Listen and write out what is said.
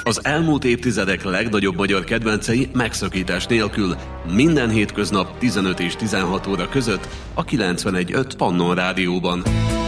Az elmúlt évtizedek legnagyobb magyar kedvencei megszakítás nélkül minden hétköznap 15 és 16 óra között a 91.5 Pannon Rádióban.